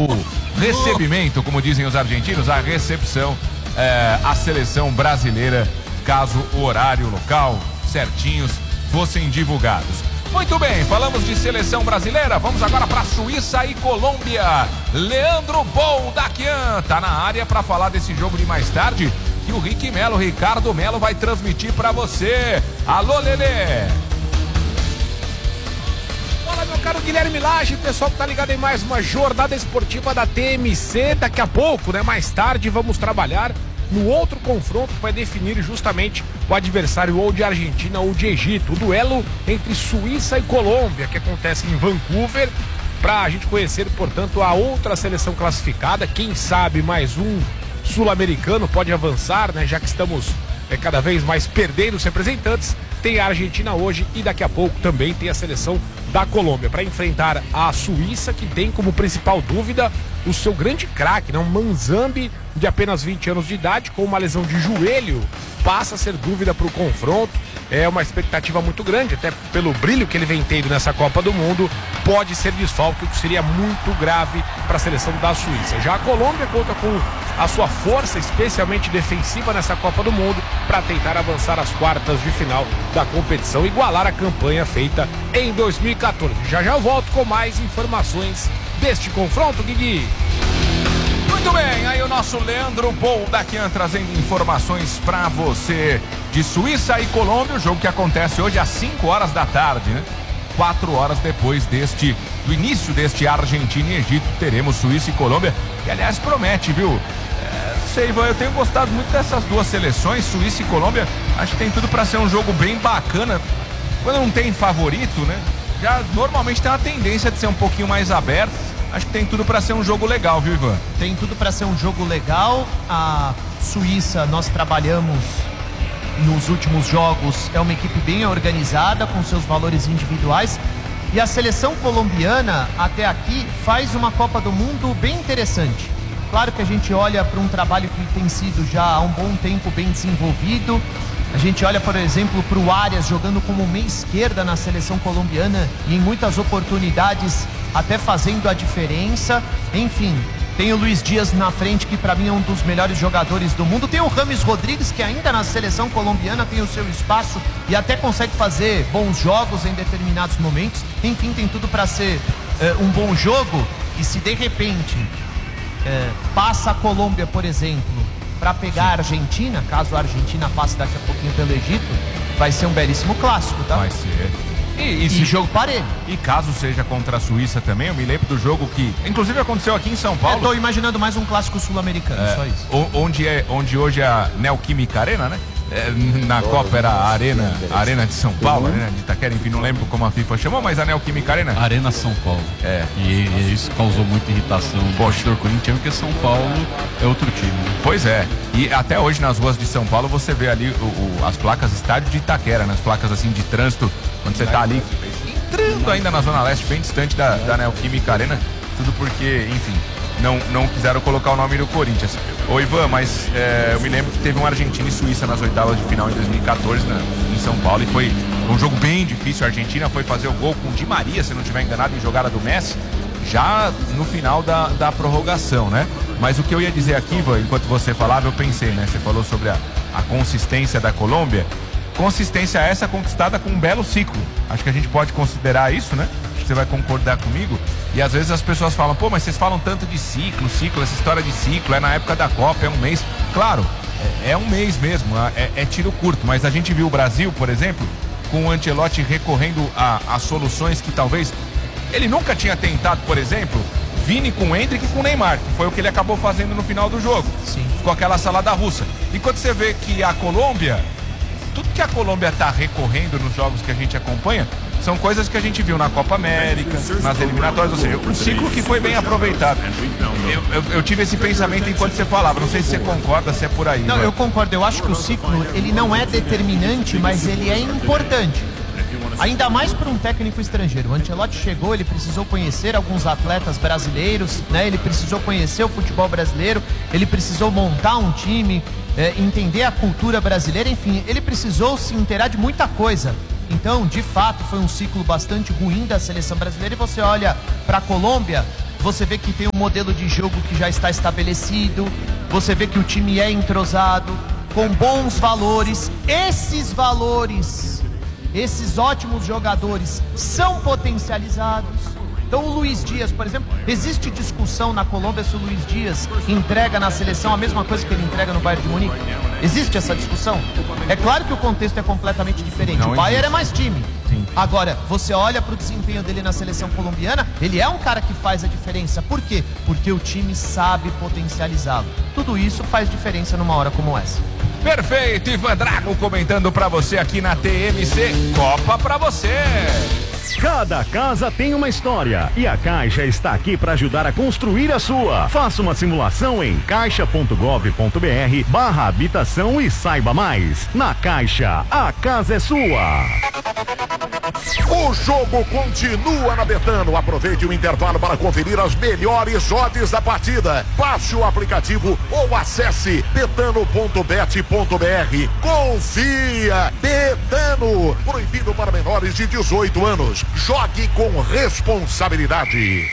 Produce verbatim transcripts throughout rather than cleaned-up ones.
o recebimento, como dizem os argentinos, a recepção, é, a seleção brasileira, caso o horário, o local certinhos fossem divulgados. Muito bem, falamos de seleção brasileira, vamos agora para Suíça e Colômbia. Leandro Boldaquian tá na área para falar desse jogo de mais tarde, que o Rick Melo, Ricardo Melo, vai transmitir para você. Alô, Lelê! Fala, meu caro Guilherme Lage, pessoal que tá ligado em mais uma jornada esportiva da T M C. Daqui a pouco, né, mais tarde, vamos trabalhar no outro confronto que vai definir justamente o adversário ou de Argentina ou de Egito. O duelo entre Suíça e Colômbia, que acontece em Vancouver, para a gente conhecer, portanto, a outra seleção classificada. Quem sabe mais um sul-americano pode avançar, né? Já que estamos é, cada vez mais perdendo os representantes. Tem a Argentina hoje e daqui a pouco também tem a seleção da Colômbia para enfrentar a Suíça, que tem como principal dúvida o seu grande craque, né? Um Manzambi de apenas vinte anos de idade, com uma lesão de joelho, passa a ser dúvida para o confronto. É uma expectativa muito grande, até pelo brilho que ele vem tendo nessa Copa do Mundo. Pode ser desfalque, o que seria muito grave para a seleção da Suíça. Já a Colômbia conta com a sua força, especialmente defensiva nessa Copa do Mundo, para tentar avançar às quartas de final da competição, igualar a campanha feita em dois mil e quatorze. Já já eu volto com mais informações deste confronto, Guigui. Muito bem, aí o nosso Leandro Boldaquian trazendo informações para você de Suíça e Colômbia, o jogo que acontece hoje às cinco horas da tarde, né? Quatro horas depois deste, do início deste Argentina e Egito, teremos Suíça e Colômbia, que aliás promete, viu? É, sei, Ivan, eu tenho gostado muito dessas duas seleções, Suíça e Colômbia. Acho que tem tudo para ser um jogo bem bacana. Quando não tem favorito, né? Já normalmente tem uma tendência de ser um pouquinho mais aberto. Acho que tem tudo para ser um jogo legal, viu, Ivan? Tem tudo para ser um jogo legal. A Suíça, nós trabalhamos nos últimos jogos, é uma equipe bem organizada, com seus valores individuais. E a seleção colombiana, até aqui, faz uma Copa do Mundo bem interessante. Claro que a gente olha para um trabalho que tem sido já há um bom tempo bem desenvolvido. A gente olha, por exemplo, para o Arias jogando como meia esquerda na seleção colombiana e em muitas oportunidades até fazendo a diferença. Enfim, tem o Luiz Dias na frente, que para mim é um dos melhores jogadores do mundo. Tem o James Rodrigues, que ainda na seleção colombiana tem o seu espaço e até consegue fazer bons jogos em determinados momentos. Enfim, tem tudo para ser uh, um bom jogo. E se de repente uh, passa a Colômbia, por exemplo, para pegar a Argentina, caso a Argentina passe daqui a pouquinho pelo Egito, vai ser um belíssimo clássico, tá? Vai ser. E, e, e se... jogo parelho. E caso seja contra a Suíça também, eu me lembro do jogo que, inclusive, aconteceu aqui em São Paulo. Eu tô imaginando mais um clássico sul-americano, é, só isso. Onde, é, onde hoje é a Neoquímica Arena, né? É, na Copa era a Arena, a Arena de São Paulo, uhum. Arena de Itaquera, enfim, não lembro como a FIFA chamou, mas a Neoquímica Arena. Arena São Paulo. É. E, e isso causou muita irritação no torcedor corintiano, porque São Paulo é outro time. Pois é. E até hoje nas ruas de São Paulo você vê ali o, o, as placas estádio de Itaquera, né? As placas assim de trânsito, quando você tá ali entrando ainda na Zona Leste, bem distante da, da Neoquímica Arena, tudo porque, enfim, não, não quiseram colocar o nome do Corinthians. Ô Ivan, mas é, eu me lembro que teve um Argentina e Suíça nas oitavas de final em dois mil e quatorze na, em São Paulo, e foi um jogo bem difícil. A Argentina foi fazer o gol com o Di Maria, se não estiver enganado, em jogada do Messi, já no final da, da prorrogação, né? Mas o que eu ia dizer aqui, Ivan, enquanto você falava, eu pensei, né? Você falou sobre a, a consistência da Colômbia. Consistência essa conquistada com um belo ciclo. Acho que a gente pode considerar isso, né? Acho que você vai concordar comigo. E às vezes as pessoas falam, pô, mas vocês falam tanto de ciclo, ciclo, essa história de ciclo, é na época da Copa, é um mês. Claro, é, é um mês mesmo, é, é tiro curto. Mas a gente viu o Brasil, por exemplo, com o Ancelotti recorrendo a, a soluções que talvez ele nunca tinha tentado, por exemplo, Vini com o Endrick e com o Neymar, que foi o que ele acabou fazendo no final do jogo. Sim. Com aquela salada russa. E quando você vê que a Colômbia, tudo que a Colômbia está recorrendo nos jogos que a gente acompanha, são coisas que a gente viu na Copa América, nas eliminatórias, ou seja, um ciclo que foi bem aproveitado. Eu, eu, eu tive esse pensamento enquanto você falava, não sei se você concorda, se é por aí. Não, né? eu concordo, eu acho que o ciclo, ele não é determinante, mas ele é importante. Ainda mais para um técnico estrangeiro. O Ancelotti chegou, ele precisou conhecer alguns atletas brasileiros, né? Ele precisou conhecer o futebol brasileiro, ele precisou montar um time, é, entender a cultura brasileira, enfim, ele precisou se inteirar de muita coisa. Então, de fato, foi um ciclo bastante ruim da seleção brasileira. E você olha para a Colômbia, você vê que tem um modelo de jogo que já está estabelecido, você vê que o time é entrosado, com bons valores. Esses valores, esses ótimos jogadores são potencializados. Então o Luiz Dias, por exemplo, existe discussão na Colômbia se o Luiz Dias entrega na seleção a mesma coisa que ele entrega no Bayern de Munique? Existe essa discussão? É claro que o contexto é completamente diferente. Não o Bayern existe. é mais time. Sim. Agora, você olha para o desempenho dele na seleção colombiana, ele é um cara que faz a diferença. Por quê? Porque o time sabe potencializá-lo. Tudo isso faz diferença numa hora como essa. Perfeito, Ivan Drago comentando pra você aqui na T M C. Copa pra você. Cada casa tem uma história e a Caixa está aqui para ajudar a construir a sua. Faça uma simulação em caixa ponto gov ponto br barra habitação e saiba mais. Na Caixa, a casa é sua. O jogo continua na Betano. Aproveite o intervalo para conferir as melhores odds da partida. Baixe o aplicativo ou acesse betano ponto bet ponto br. Confia! Betano! Proibido para menores de dezoito anos. Jogue com responsabilidade.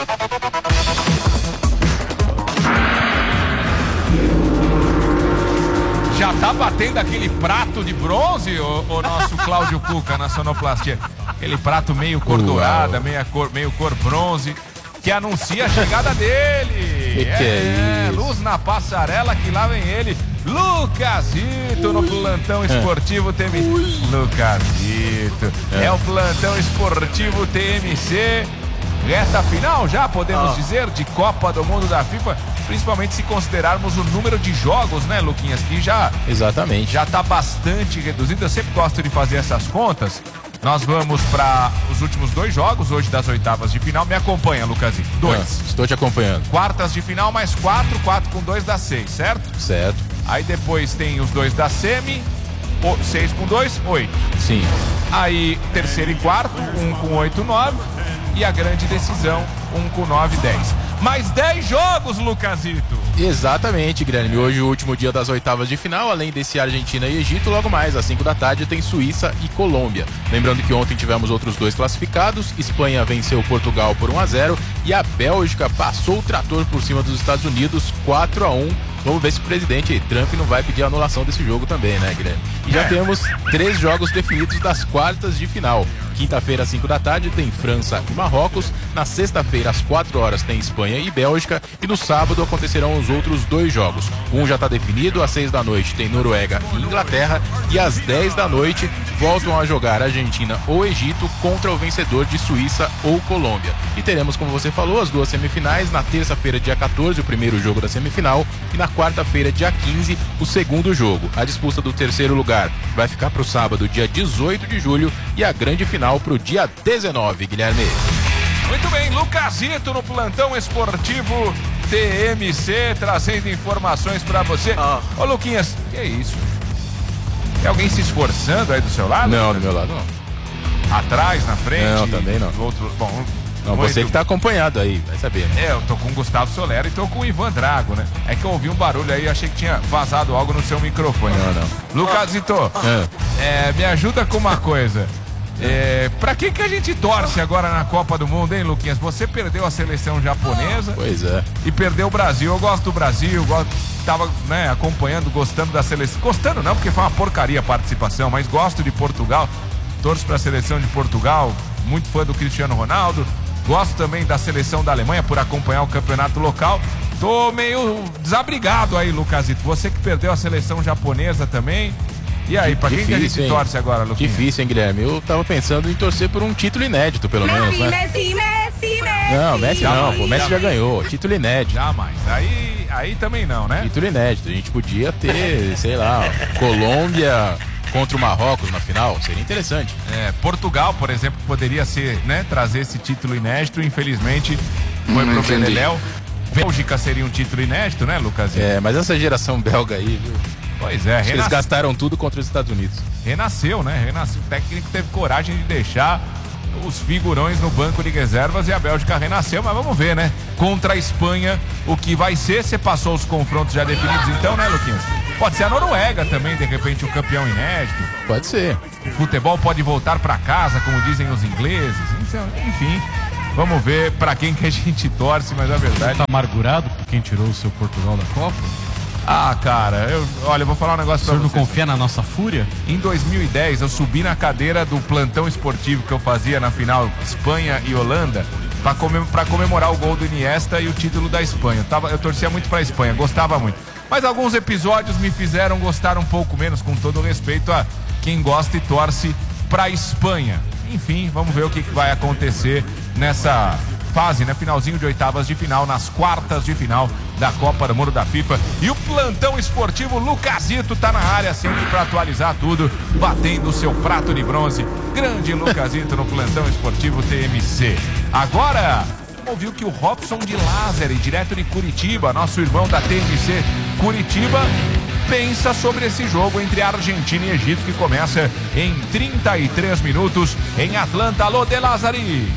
Já tá batendo aquele prato de bronze, o, o nosso Cláudio Cuca na sonoplastia. Aquele prato meio cor dourada, meio cor, meio cor bronze, que anuncia a chegada dele. Que que é isso? Luz na passarela, que lá vem ele. Lucasito no plantão esportivo T M C. Lucasito. É. é o plantão esportivo T M C. Reta final já, podemos ah. dizer, de Copa do Mundo da FIFA, principalmente se considerarmos o número de jogos, né, Luquinhas, que já Exatamente. já está bastante reduzido. Eu sempre gosto de fazer essas contas. Nós vamos para os últimos dois jogos, hoje das oitavas de final. Me acompanha, Lucasito. Dois. Ah, estou te acompanhando. Quartas de final mais quatro, quatro com dois dá seis, certo? Certo. Aí depois tem os dois da semi, o- seis com dois, oito. Sim. Aí terceiro e quarto, um com oito, nove. E a grande decisão, um com nove, dez. Mais dez jogos, Lucasito. Exatamente, Guilherme. Hoje o último dia das oitavas de final, além desse Argentina e Egito, logo mais às cinco da tarde tem Suíça e Colômbia. Lembrando que ontem tivemos outros dois classificados, Espanha venceu Portugal por um a zero e a Bélgica passou o trator por cima dos Estados Unidos quatro a um. Vamos ver se o presidente Trump não vai pedir a anulação desse jogo também, né, Guilherme? E já É. temos três jogos definidos das quartas de final. Quinta-feira, às cinco da tarde, tem França e Marrocos. Na sexta-feira, às quatro horas, tem Espanha e Bélgica. E no sábado acontecerão os outros dois jogos. Um já está definido, às seis da noite tem Noruega e Inglaterra. E às dez da noite voltam a jogar Argentina ou Egito contra o vencedor de Suíça ou Colômbia. E teremos, como você falou, as duas semifinais. Na terça-feira, dia quatorze, o primeiro jogo da semifinal. E na quarta-feira, dia quinze, o segundo jogo. A disputa do terceiro lugar vai ficar para o sábado, dia dezoito de julho. E a grande final para o dia dezenove, Guilherme. Muito bem, Lucasito no plantão esportivo T M C, trazendo informações pra você. Ah. Ô, Luquinhas, que isso? Tem alguém se esforçando aí do seu lado? Não, do meu lado não. Atrás, na frente? Não, também não. do Outro... Bom, Não, muito- você que tá acompanhado aí, vai saber, né? É, eu tô com o Gustavo Solera e tô com o Ivan Drago, né? É que eu ouvi um barulho aí e achei que tinha vazado algo no seu microfone. Não, não. Lucasito, Ah. é, me ajuda com uma coisa. É, pra quem que a gente torce agora na Copa do Mundo, hein, Luquinhas? Você perdeu a seleção japonesa Pois é. e perdeu o Brasil. Eu gosto do Brasil, gosto, tava, né, acompanhando, gostando da seleção. Gostando não, porque foi uma porcaria a participação, mas gosto de Portugal. Torço pra seleção de Portugal, muito fã do Cristiano Ronaldo. Gosto também da seleção da Alemanha por acompanhar o campeonato local. Tô meio desabrigado aí, Lucasito. Você que perdeu a seleção japonesa também. E aí, pra quem que a gente hein? torce agora, Luquinhas? Difícil, hein, Guilherme? Eu tava pensando em torcer por um título inédito, pelo menos, né? Messi, Messi, Messi. Não, Messi não, Jamais, pô. Messi já jamais. ganhou. Título inédito. Jamais. Aí, aí também não, né? Título inédito. A gente podia ter, sei lá, Colômbia contra o Marrocos na final. Seria interessante. É, Portugal, por exemplo, poderia ser, né, trazer esse título inédito, infelizmente foi Hum, pro entendi. Beleléu. Bélgica seria um título inédito, né, Lucas? É, mas essa geração belga aí, viu? Pois é, Acho que eles renas... gastaram tudo contra os Estados Unidos. renasceu, né? Renasceu. O técnico teve coragem de deixar os figurões no banco de reservas e a Bélgica renasceu, mas vamos ver, né? Contra a Espanha, o que vai ser? Você passou os confrontos já definidos então, né, Luquinhas? Pode ser a Noruega também, de repente, um campeão inédito. Pode ser. O futebol pode voltar pra casa, como dizem os ingleses. Então, enfim, Vamos ver pra quem que a gente torce, mas a verdade... Tá amargurado por quem tirou o seu Portugal da Copa? Ah, cara, eu, olha, eu vou falar um negócio O pra senhor vocês. não confia na nossa fúria? Em dois mil e dez, eu subi na cadeira do plantão esportivo que eu fazia na final Espanha e Holanda pra, comem pra comemorar o gol do Iniesta e o título da Espanha. Eu, tava, eu torcia muito pra Espanha, gostava muito. Mas alguns episódios me fizeram gostar um pouco menos, com todo respeito a quem gosta e torce pra Espanha. Enfim, vamos ver o que, que vai acontecer nessa fase, né? Finalzinho de oitavas de final, nas quartas de final da Copa do Mundo da FIFA. E o plantão esportivo Lucasito tá na área sempre para atualizar tudo, batendo o seu prato de bronze. Grande Lucasito no plantão esportivo T M C. Agora, ouviu que o Robson de Lázari, direto de Curitiba, nosso irmão da T M C Curitiba, pensa sobre esse jogo entre Argentina e Egito, que começa em trinta e três minutos em Atlanta. Alô, de Lázari!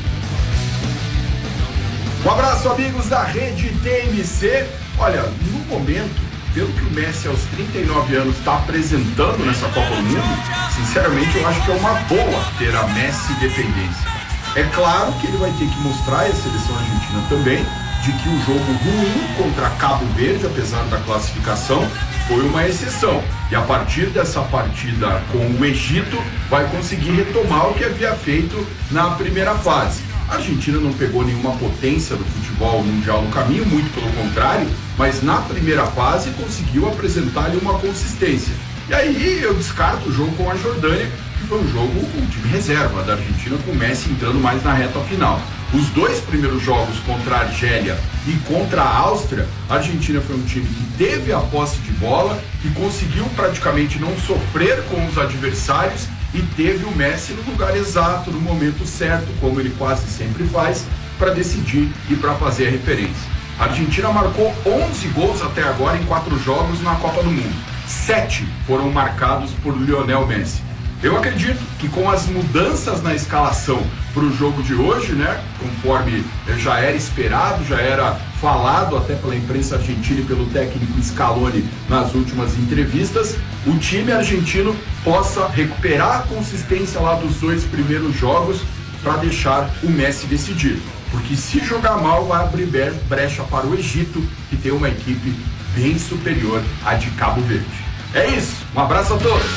Um abraço, amigos da Rede T M C. Olha, no momento, pelo que o Messi aos trinta e nove anos está apresentando nessa Copa do Mundo, sinceramente eu acho que é uma boa ter a Messi dependência. É claro que ele vai ter que mostrar, e a seleção argentina também, de que o jogo ruim contra Cabo Verde, apesar da classificação, foi uma exceção. E a partir dessa partida com o Egito, vai conseguir retomar o que havia feito na primeira fase. A Argentina não pegou nenhuma potência do futebol mundial no caminho, muito pelo contrário, mas na primeira fase conseguiu apresentar-lhe uma consistência. E aí eu descarto o jogo com a Jordânia, que foi um jogo com o time reserva da Argentina, com o Messi entrando mais na reta final. Os dois primeiros jogos contra a Argélia e contra a Áustria, a Argentina foi um time que teve a posse de bola, que conseguiu praticamente não sofrer com os adversários e teve o Messi no lugar exato, no momento certo, como ele quase sempre faz, para decidir e para fazer a referência. A Argentina marcou onze gols até agora em quatro jogos na Copa do Mundo. Sete foram marcados por Lionel Messi. Eu acredito que com as mudanças na escalação para o jogo de hoje, né, conforme já era esperado, já era falado até pela imprensa argentina e pelo técnico Scaloni nas últimas entrevistas, o time argentino possa recuperar a consistência lá dos dois primeiros jogos para deixar o Messi decidir. Porque se jogar mal, vai abrir brecha para o Egito, que tem uma equipe bem superior à de Cabo Verde. É isso, um abraço a todos!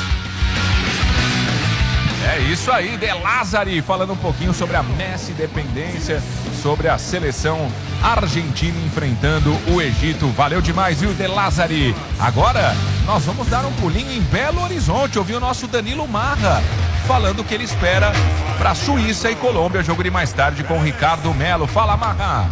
É isso aí, De Lázari, falando um pouquinho sobre a Messi dependência, sobre a seleção argentina enfrentando o Egito. Valeu demais, viu, De Lázari? Agora, nós vamos dar um pulinho em Belo Horizonte, ouvir o nosso Danilo Marra, falando o que ele espera para Suíça e Colômbia, jogo de mais tarde com o Ricardo Melo. Fala, Marra!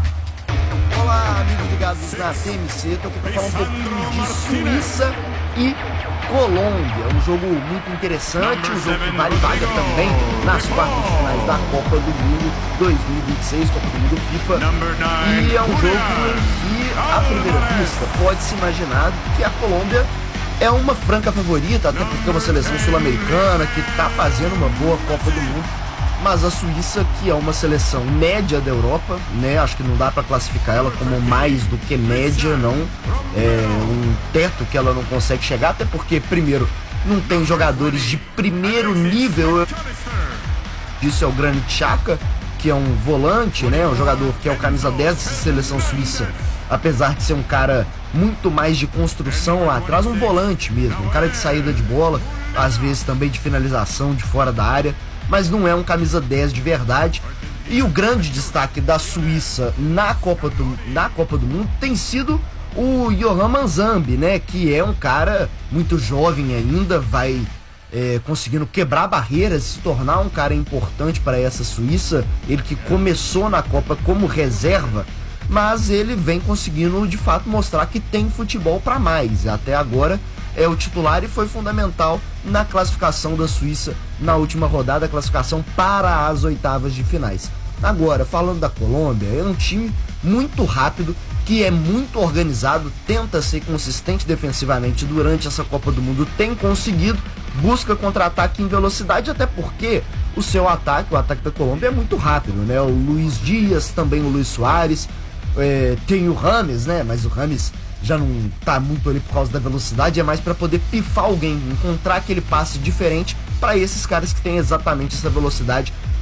Olá, amigos ligados na T M C, tô aqui para falar um pouquinho de Suíça e Colômbia, um jogo muito interessante, um jogo que vale vaga também nas quartas de finais da Copa do Mundo dois mil e vinte e seis, Copa do Mundo FIFA, e é um jogo em que, à primeira vista, pode-se imaginar que a Colômbia é uma franca favorita, até porque é uma seleção sul-americana que está fazendo uma boa Copa do Mundo, mas a Suíça, que é uma seleção média da Europa, né? Acho que não dá para classificar ela como mais do que média, não. É um teto que ela não consegue chegar, até porque, primeiro, não tem jogadores de primeiro nível. Isso é o Granit Xhaka, que é um volante, né? Um jogador que é o camisa dez dessa seleção suíça, apesar de ser um cara muito mais de construção lá atrás, um volante mesmo, um cara de saída de bola, às vezes também de finalização de fora da área, mas não é um camisa dez de verdade. E o grande destaque da Suíça na Copa do, na Copa do Mundo tem sido o Yohan Manzambi, né? Que é um cara muito jovem ainda, vai é, conseguindo quebrar barreiras, se tornar um cara importante para essa Suíça. Ele que começou na Copa como reserva, mas ele vem conseguindo de fato mostrar que tem futebol para mais. Até agora é o titular e foi fundamental na classificação da Suíça na última rodada, a classificação para as oitavas de finais. Agora, falando da Colômbia, é um time muito rápido, que é muito organizado, tenta ser consistente defensivamente durante essa Copa do Mundo, tem conseguido, busca contra-ataque em velocidade, até porque o seu ataque, o ataque da Colômbia é muito rápido, né? O Luiz Dias, também o Luiz Soares, é, tem o Rames, né? Mas o Rames já não tá muito ali por causa da velocidade, é mais para poder pifar alguém, encontrar aquele passe diferente para esses caras que têm exatamente essa velocidade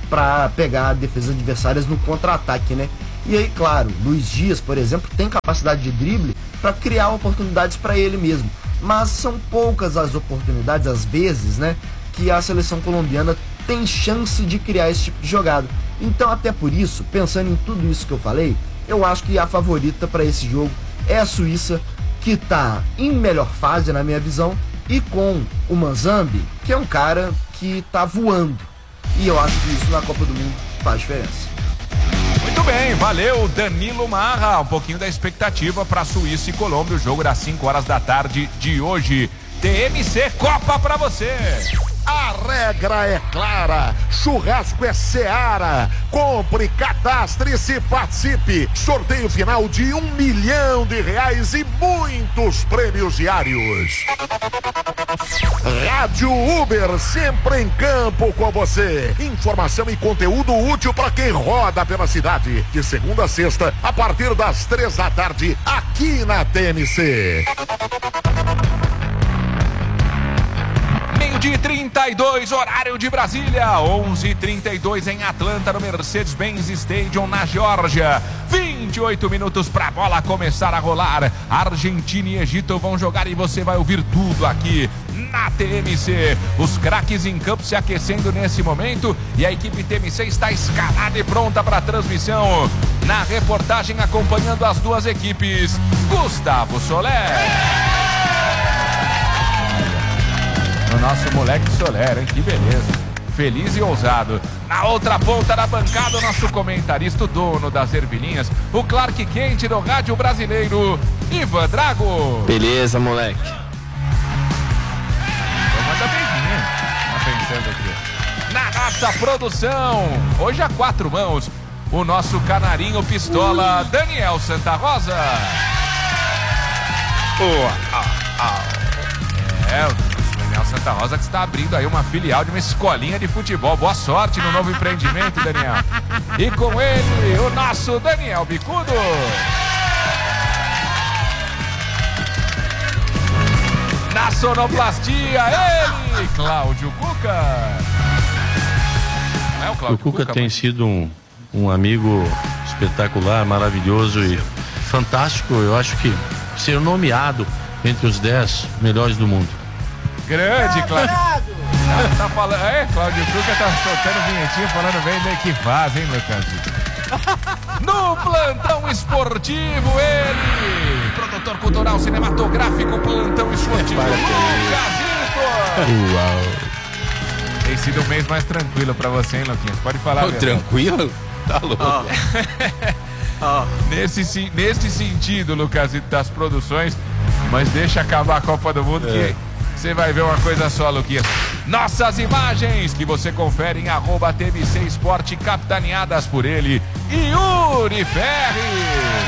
para pegar defesas adversárias no contra-ataque, né? E aí, claro, Luiz Dias, por exemplo, tem capacidade de drible para criar oportunidades para ele mesmo. Mas são poucas as oportunidades, às vezes, né, que a seleção colombiana tem chance de criar esse tipo de jogada. Então, até por isso, pensando em tudo isso que eu falei, eu acho que a favorita para esse jogo é a Suíça, que está em melhor fase, na minha visão, e com o Manzambi, que é um cara que está voando. E eu acho que isso na Copa do Mundo faz diferença. Muito bem, valeu Danilo Marra. Um pouquinho da expectativa para Suíça e Colômbia, o jogo das cinco horas da tarde de hoje. T M C Copa para você. A regra é clara, churrasco é Seara. Compre, cadastre-se e participe. Sorteio final de um milhão de reais e muitos prêmios diários. Rádio Uber, sempre em campo com você. Informação e conteúdo útil para quem roda pela cidade. De segunda a sexta, a partir das três da tarde, aqui na T M C. Meio-dia e trinta e dois, horário de Brasília, onze e trinta e dois em Atlanta, no Mercedes-Benz Stadium, na Geórgia. vinte e oito minutos para a bola começar a rolar. Argentina e Egito vão jogar e você vai ouvir tudo aqui na T M C. Os craques em campo se aquecendo nesse momento e a equipe T M C está escalada e pronta para a transmissão. Na reportagem, acompanhando as duas equipes, Gustavo Soler. O nosso moleque Soler, hein? Que beleza. Feliz e ousado. Na outra ponta da bancada, o nosso comentarista, o dono das ervilhinhas, o Clark Kent do rádio brasileiro, Ivan Drago. Beleza, moleque. Vou mandar beijinho. Tá pensando aqui. Na nossa produção, hoje a quatro mãos, o nosso canarinho pistola, Daniel Santa Rosa. Oh, ah, ah. É, o Daniel Santa Rosa que está abrindo aí uma filial de uma escolinha de futebol. Boa sorte no novo empreendimento, Daniel. E com ele, o nosso Daniel Bicudo. Na sonoplastia, ele, Cláudio Cuca. Não é o Cláudio o Cuca, Cuca tem mas... sido um, um amigo espetacular, maravilhoso e fantástico. Eu acho que ser nomeado entre os dez melhores do mundo. Grande, Cláudio. Tá, tá falando. É, Cláudio Cuca tá soltando vinhetinha falando bem da que faz, hein, Lucas? No plantão esportivo, ele, produtor cultural cinematográfico, plantão esportivo, Lucasito. Uau. Tem sido um mês mais tranquilo pra você, hein, Luquinhas? Pode falar. Oh, tranquilo? Tá louco. Oh. Oh. Nesse, nesse sentido, Lucasito, das produções, mas deixa acabar a Copa do Mundo, é. que você vai ver uma coisa só, Luquinhas. Nossas imagens que você confere em arroba T M C Esporte, capitaneadas por ele, Yuri Ferri.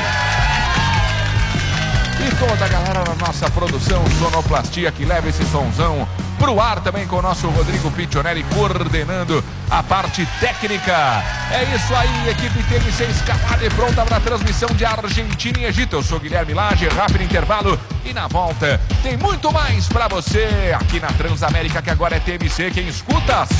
E toda a galera da nossa produção Sonoplastia que leva esse sonzão pro ar também com o nosso Rodrigo Piccionelli coordenando a parte técnica. É isso aí, equipe T M C escalada e pronta para a transmissão de Argentina e Egito. Eu sou Guilherme Lage, rápido intervalo e na volta tem muito mais para você aqui na Transamérica, que agora é T M C. Quem escuta,